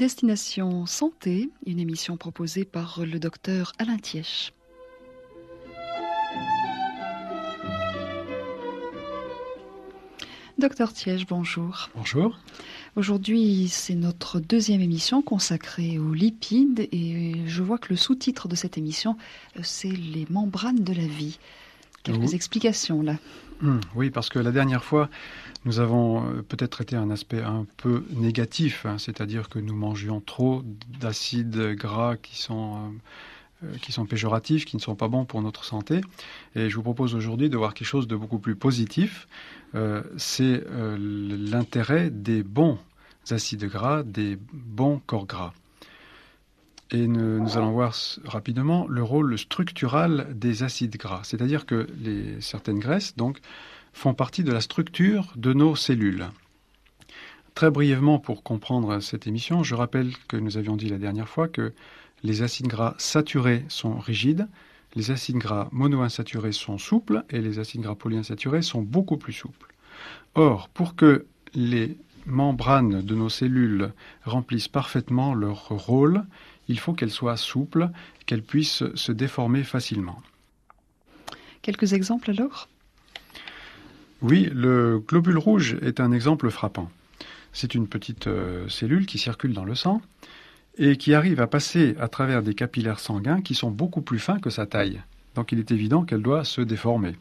Destination Santé, une émission proposée par le docteur Alain Thièche. Docteur Thièche, bonjour. Bonjour. Aujourd'hui, c'est notre deuxième émission consacrée aux lipides et je vois que le sous-titre de cette émission, c'est les membranes de la vie. Quelques explications là. Oui, parce que la dernière fois, nous avons peut-être traité un aspect un peu négatif, c'est-à-dire que nous mangions trop d'acides gras qui sont péjoratifs, qui ne sont pas bons pour notre santé. Et je vous propose aujourd'hui de voir quelque chose de beaucoup plus positif. C'est l'intérêt des bons acides gras, des bons corps gras. Et nous allons voir rapidement le rôle structural des acides gras. C'est-à-dire que certaines graisses font partie de la structure de nos cellules. Très brièvement, pour comprendre cette émission, je rappelle que nous avions dit la dernière fois que les acides gras saturés sont rigides, les acides gras monoinsaturés sont souples et les acides gras polyinsaturés sont beaucoup plus souples. Or, pour que les membranes de nos cellules remplissent parfaitement leur rôle, il faut qu'elles soient souples, qu'elles puissent se déformer facilement. Quelques exemples alors ? Oui, le globule rouge est un exemple frappant. C'est une petite cellule qui circule dans le sang et qui arrive à passer à travers des capillaires sanguins qui sont beaucoup plus fins que sa taille. Donc il est évident qu'elle doit se déformer.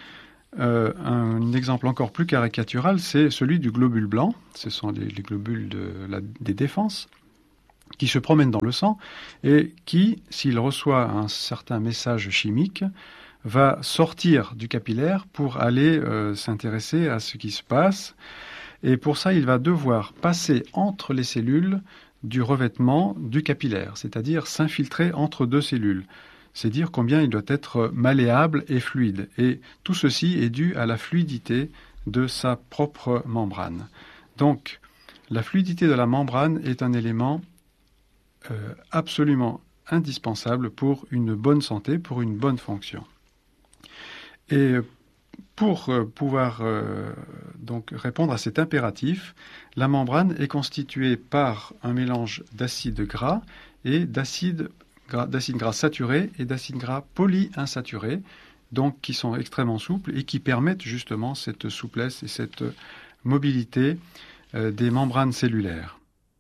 Un exemple encore plus caricatural, c'est celui du globule blanc. Ce sont les globules des défenses qui se promènent dans le sang et qui, s'il reçoit un certain message chimique, va sortir du capillaire pour aller s'intéresser à ce qui se passe. Et pour ça, il va devoir passer entre les cellules du revêtement du capillaire, c'est-à-dire s'infiltrer entre deux cellules. C'est dire combien il doit être malléable et fluide. Et tout ceci est dû à la fluidité de sa propre membrane. Donc, la fluidité de la membrane est un élément absolument indispensable pour une bonne santé, pour une bonne fonction. Et pour pouvoir donc répondre à cet impératif, la membrane est constituée par un mélange d'acides gras et d'acides gras saturés et d'acides gras polyinsaturés, donc qui sont extrêmement souples et qui permettent justement cette souplesse et cette mobilité des membranes cellulaires.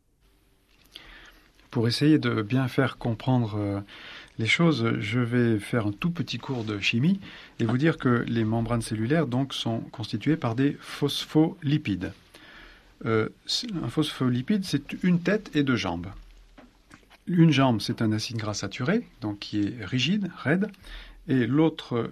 Pour essayer de bien faire comprendre les choses, je vais faire un tout petit cours de chimie et vous dire que les membranes cellulaires sont constituées par des phospholipides. Un phospholipide, c'est une tête et deux jambes. Une jambe, c'est un acide gras saturé, donc qui est rigide, raide, et l'autre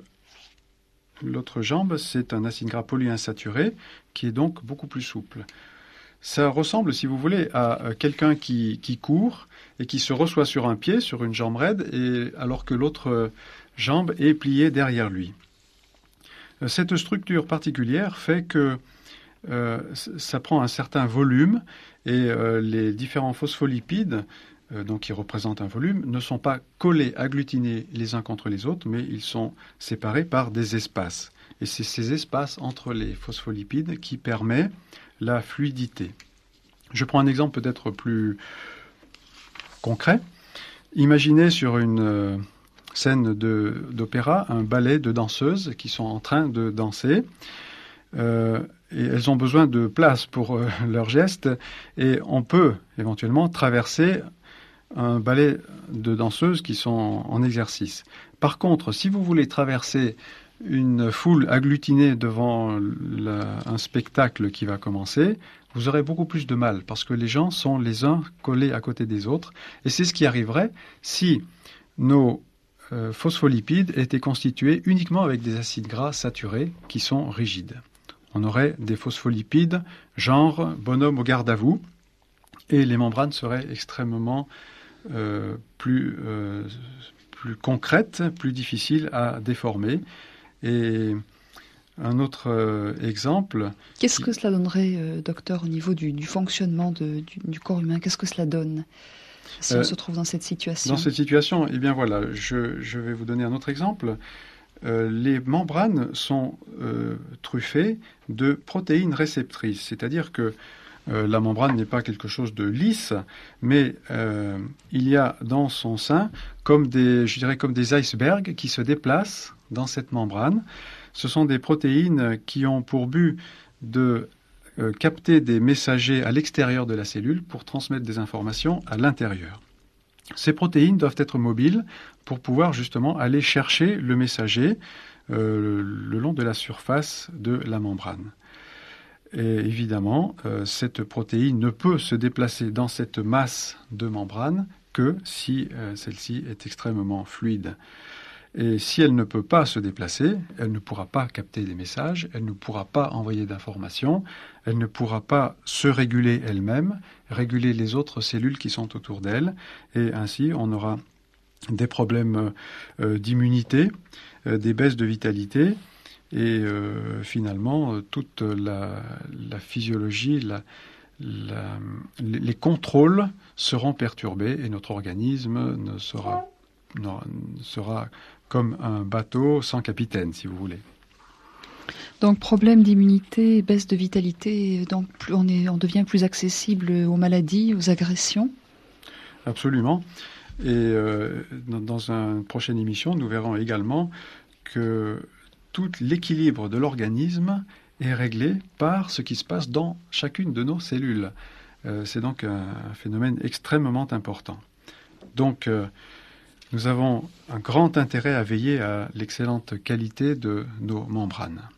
jambe, c'est un acide gras polyinsaturé, qui est donc beaucoup plus souple. Ça ressemble, si vous voulez, à quelqu'un qui court et qui se reçoit sur un pied, sur une jambe raide, alors que l'autre jambe est pliée derrière lui. Cette structure particulière fait que ça prend un certain volume et les différents phospholipides, qui représentent un volume, ne sont pas collés, agglutinés les uns contre les autres, mais ils sont séparés par des espaces. Et c'est ces espaces entre les phospholipides qui permettent la fluidité. Je prends un exemple peut-être plus concret. Imaginez sur une scène d'opéra un ballet de danseuses qui sont en train de danser. Et elles ont besoin de place pour leurs gestes et on peut éventuellement traverser un ballet de danseuses qui sont en exercice. Par contre, si vous voulez traverser une foule agglutinée devant un spectacle qui va commencer, vous aurez beaucoup plus de mal parce que les gens sont les uns collés à côté des autres. Et c'est ce qui arriverait si nos phospholipides étaient constitués uniquement avec des acides gras saturés qui sont rigides. On aurait des phospholipides genre bonhomme au garde à vous et les membranes seraient extrêmement plus concrètes, plus difficiles à déformer. Et un autre exemple... Qu'est-ce que cela donnerait, docteur, au niveau du fonctionnement du corps humain ? Qu'est-ce que cela donne si on se trouve dans cette situation ? Dans cette situation, eh bien voilà, je vais vous donner un autre exemple. Les membranes sont truffées de protéines réceptrices, c'est-à-dire que La membrane n'est pas quelque chose de lisse, mais il y a dans son sein comme des icebergs qui se déplacent dans cette membrane. Ce sont des protéines qui ont pour but de capter des messagers à l'extérieur de la cellule pour transmettre des informations à l'intérieur. Ces protéines doivent être mobiles pour pouvoir justement aller chercher le messager le long de la surface de la membrane. Et évidemment, cette protéine ne peut se déplacer dans cette masse de membrane que si celle-ci est extrêmement fluide. Et si elle ne peut pas se déplacer, elle ne pourra pas capter des messages, elle ne pourra pas envoyer d'informations, elle ne pourra pas se réguler elle-même, réguler les autres cellules qui sont autour d'elle, et ainsi on aura des problèmes d'immunité, des baisses de vitalité, et finalement toute la physiologie, les contrôles seront perturbés et notre organisme sera comme un bateau sans capitaine, si vous voulez. Donc problème d'immunité, baisse de vitalité, donc on devient plus accessible aux maladies, aux agressions. Absolument. Et dans une prochaine émission, nous verrons également que tout l'équilibre de l'organisme est réglé par ce qui se passe dans chacune de nos cellules. C'est donc un phénomène extrêmement important. Donc, nous avons un grand intérêt à veiller à l'excellente qualité de nos membranes.